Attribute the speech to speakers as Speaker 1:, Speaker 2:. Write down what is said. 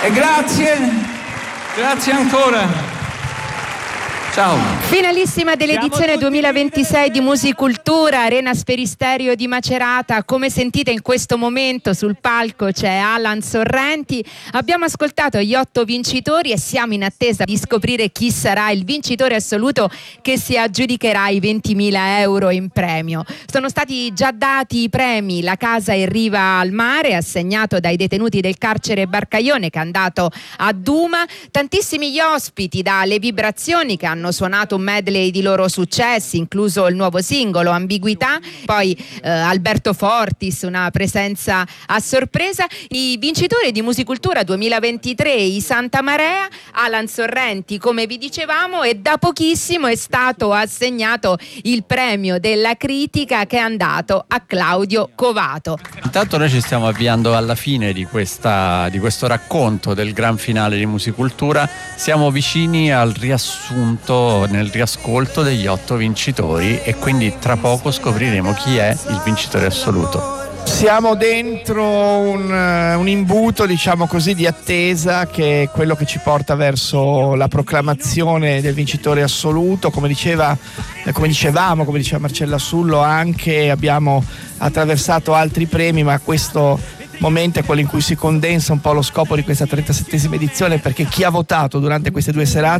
Speaker 1: E grazie ancora. Ciao.
Speaker 2: Finalissima dell'edizione 2026 di Musicultura, Arena Sferisterio di Macerata. Come sentite in questo momento sul palco c'è Alan Sorrenti. Abbiamo ascoltato gli 8 vincitori e siamo in attesa di scoprire chi sarà il vincitore assoluto che si aggiudicherà i 20.000 euro in premio. Sono stati già dati i premi: la casa in riva al mare, assegnato dai detenuti del carcere Barcaione, che è andato a Duma. Tantissimi gli ospiti, dalle Vibrazioni, che hanno suonato un medley di loro successi, incluso il nuovo singolo Ambiguità, poi Alberto Fortis, una presenza a sorpresa. I vincitori di Musicultura 2023, i Santa Marea, Alan Sorrenti, come vi dicevamo, e da pochissimo è stato assegnato il premio della critica, che è andato a Claudio Covato.
Speaker 3: Intanto noi ci stiamo avviando alla fine di questo racconto del gran finale di Musicultura. Siamo vicini al riassunto, nel riascolto degli 8 vincitori, e quindi tra poco scopriremo chi è il vincitore assoluto.
Speaker 4: Siamo dentro un imbuto, diciamo così, di attesa, che è quello che ci porta verso la proclamazione del vincitore assoluto. Come diceva Marcella Sullo, anche abbiamo attraversato altri premi, ma questo momento è quello in cui si condensa un po' lo scopo di questa 37esima edizione, perché chi ha votato durante queste 2 serate